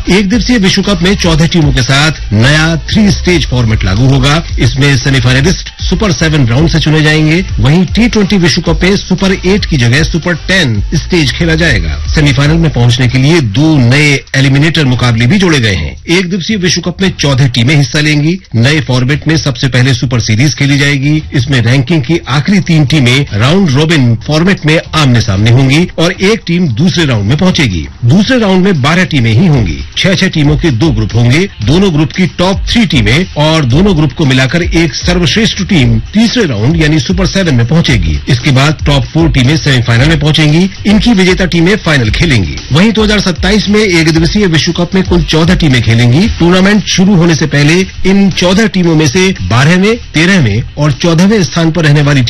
एक दिवसीय विश्व कप में 14 टीमों के साथ नया 3 स्टेज फॉर्मेट लागू होगा। इसमें सेमीफाइनलिस्ट सुपर 7 राउंड से चुने जाएंगे। वहीं T20 विश्व कप में सुपर 8 की जगह सुपर 10 स्टेज खेला जाएगा। सेमीफाइनल में पहुंचने के लिए 2 नए एलिमिनेटर मुकाबले भी जोड़े गए हैं। एक दिवसीय विश्व कप में 14 टीमें हिस्सा लेंगी। नए फॉर्मेट में सबसे पहले सुपर सीरीज खेली जाएगी। इसमें रैंकिंग की आखिरी 3 टीमें राउंड रॉबिन फॉर्मेट में आमने सामने होंगी और एक टीम दूसरे राउंड में पहुंचेगी। दूसरे राउंड में 12 टीमें ही होंगी। 6-6 टीमों के 2 ग्रुप होंगे। दोनों ग्रुप की टॉप 3 टीमें और दोनों ग्रुप को मिलाकर एक सर्वश्रेष्ठ टीम तीसरे राउंड यानी सुपर 7 में पहुंचेगी। इसके बाद टॉप 4 टीमें सेमीफाइनल में पहुंचेंगी। इनकी विजेता टीमें फाइनल खेलेंगी। वहीं 2027 में एक दिवसीय विश्व कप में कुल 14 टीमें खेलेंगी। टूर्नामेंट शुरू होने से पहले इन 14 टीमों में से 12वें, 13वें और 14वें स्थान पर रहने वाली